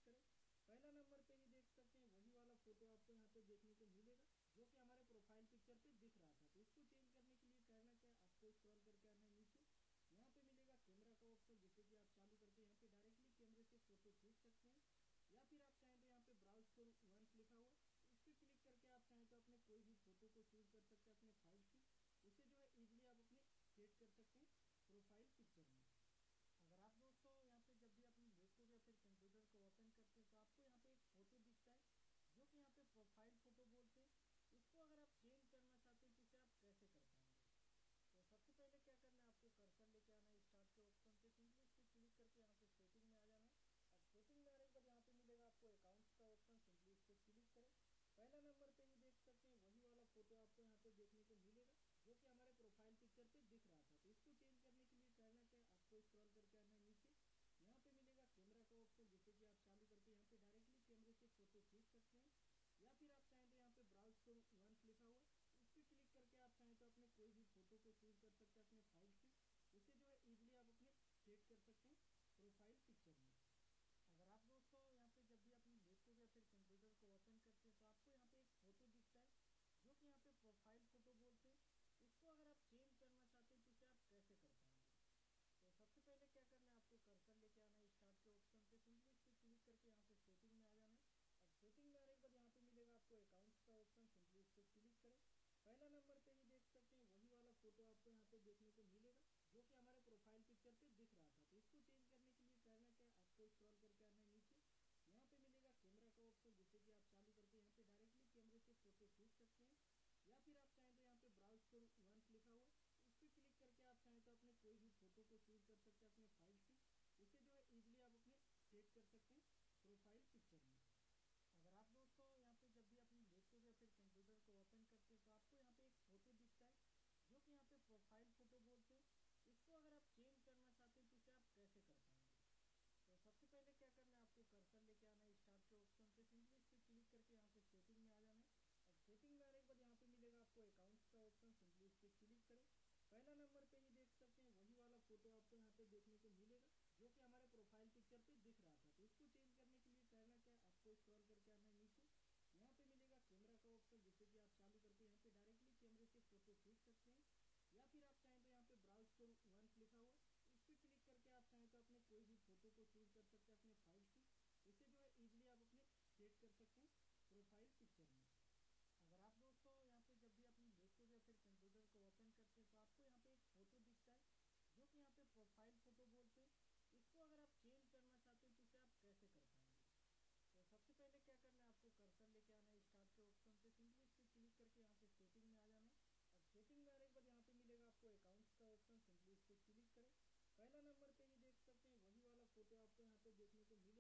करें। पहला नंबर पे ही देख सकते हैं वही वाला फोटो आपको यहाँ पे देखने को मिलेगा जो कि हमारे प्रोफाइल पिक्चर पे दिख रहा था। तो इसको चेंज करने के लिए करना क्या है, आपको स्क्रॉल करके आना है नीचे, यहाँ पे मिलेगा कैमरा का ऑप्शन, जिससे कि आप चालू करके यहाँ पे डायरेक्टली कैमरे से फोटो खींच सकते हैं। या फिर आप चाहें तो यहाँ पे ब्राउज फॉर वंस लिखा हुआ, इस पर क्लिक करके आप चाहें तो अपने कोई भी फोटो को चूज कर सकते हैं अपने फाइल से, उसे जो है इजीली आप अपने सेट कर सकते हैं प्रोफाइल पिक्चर में। अगर आप दोस्तों यहाँ पे जब भी अपनी लैपटॉप या फिर कंप्यूटर को ओपन करते हैं तो आपको यहाँ पे एक फोटो दिखता है जो कि यहाँ पे प्रोफाइल फोटो बोलते हैं। इसको अगर आप चेंज करना चाहते हैं तो इसे आप कैसे कर पाएंगे। तो सबसे पहले क्या करना है, आपको कर्सर लेके आना है स्टार्ट के ऑप्शन पे, सिंपली इस पर क्लिक करके यहाँ पे सेटिंग में आ जाना है। अब सेटिंग में आने के बाद यहाँ पे मिलेगा आपको अकाउंट्स का ऑप्शन, सिंपली इस पर क्लिक करें। पहला नंबर पे ही देख सकते हैं वही वाला फोटो आपको यहाँ पे देखने को मिलेगा जो कि हमारे प्रोफाइल पिक्चर पे दिख रहा था। तो इसको चेंज करने के लिए करना क्या है, आपको स्क्रॉल करके आना है नीचे, यहाँ पे मिलेगा कैमरा का ऑप्शन, जिससे कि आप चालू करके यहाँ पे डायरेक्टली कैमरे से फोटो खींच सकते हैं। या फिर आप चाहें तो यहाँ पे ब्राउज फॉर वंस लिखा हुआ, इस पर क्लिक करके आप चाहें तो अपने कोई भी फोटो को चूज कर सकते हैं अपने फाइल से, उसे जो है इजीली आप अपने सेट कर सकते हैं प्रोफाइल पिक्चर में। अगर आप दोस्तों यहाँ पे जब भी अपनी लैपटॉप या फिर कंप्यूटर को ओपन करते हैं तो आपको यहाँ पे एक फोटो दिखता है जो कि यहाँ पे प्रोफाइल फोटो बोलते हैं। इसको अगर आप चेंज करना चाहते हैं तो इसे आप कैसे कर पाएंगे। तो सबसे पहले क्या करना है, आपको कर्सर लेके आना है स्टार्ट के ऑप्शन पे, सिंपली इस पर क्लिक करके यहाँ पे सेटिंग में आ जाना है। अब सेटिंग में आने के बाद यहाँ पे मिलेगा आपको अकाउंट्स का ऑप्शन, सिंपली इस पर क्लिक करें। पहला नंबर पे ही देख सकते हैं वही वाला फोटो आपको यहाँ पे देखने को मिलेगा जो कि हमारे प्रोफाइल पिक्चर पे दिख रहा था। तो इसको चेंज करने के लिए करना क्या है, आपको स्क्रॉल करके आना है नीचे, यहाँ पे मिलेगा कैमरा का ऑप्शन, जिससे कि आप चालू करके यहाँ पे डायरेक्टली कैमरे से फोटो खींच सकते हैं। या फिर आप चाहें तो यहाँ पे ब्राउज फॉर वंस लिखा हुआ, इस पर क्लिक करके आप चाहें तो अपने कोई भी फोटो को चूज कर सकते हैं अपने फाइल से, उसे जो है इजीली आप अपने सेट कर सकते हैं प्रोफाइल पिक्चर में। अगर आप दोस्तों यहाँ पे जब भी अपनी लैपटॉप या फिर कंप्यूटर को ओपन करते हैं तो आपको यहाँ पे एक फोटो दिखता है जो कि यहाँ पे प्रोफाइल फोटो बोलते हैं। इसको अगर आप चेंज करना चाहते हैं तो इसे आप कैसे कर पाएंगे। तो सबसे पहले क्या करना है, आपको कर्सर लेके आना है स्टार्ट के ऑप्शन पे, सिंपली इस पर क्लिक करके यहाँ पे सेटिंग में आ जाना है। अब सेटिंग में आने के बाद यहाँ पे मिलेगा आपको अकाउंट्स का ऑप्शन, सिंपली इस पर क्लिक करें। पहला नंबर पे ही देख सकते हैं वही वाला फोटो आपको यहाँ पे देखने को मिलेगा जो कि हमारे प्रोफाइल पिक्चर पे दिख रहा था। तो इसको चेंज करने के लिए करना क्या है, आपको स्क्रॉल करके आना है नीचे, यहाँ पे मिलेगा कैमरा का ऑप्शन, जिससे कि आप चालू करके यहाँ पे डायरेक्टली कैमरे से फोटो खींच सकते हैं। या फिर आप चाहें तो यहाँ पे ब्राउज फॉर वंस लिखा हुआ, इस पर क्लिक करके आप चाहें तो अपने कोई भी फोटो को चूज कर सकते हैं अपने फाइल से, उसे जो है इजीली आप अपने सेट कर सकते हैं प्रोफाइल पिक्चर में। अगर आप दोस्तों यहाँ पे जब भी अपनी लैपटॉप या फिर कंप्यूटर को ओपन करते हैं तो आपको यहाँ पे एक फोटो दिखता है जो कि यहाँ पे प्रोफाइल फोटो बोलते हैं। इसको अगर आप चेंज करना चाहते हैं तो इसे आप कैसे कर पाएंगे। तो सबसे पहले क्या करना है, आपको कर्सर लेके आना है स्टार्ट के ऑप्शन पे, सिंपली इस पर क्लिक करके यहाँ पे सेटिंग में आ जाना है। अब सेटिंग में आने के बाद यहाँ पे मिलेगा आपको अकाउंट्स का ऑप्शन, सिंपली इस पर क्लिक करें। पहला नंबर पे ही देख सकते हैं वही वाला फोटो आपको यहाँ पे देखने को मिलेगा